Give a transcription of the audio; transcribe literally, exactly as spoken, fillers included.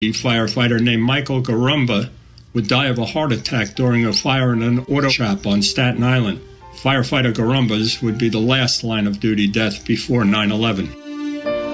firefighter named Michael Garumba would die of a heart attack during a fire in an auto shop on Staten Island. Firefighter Garumba's would be the last line-of-duty death before nine eleven.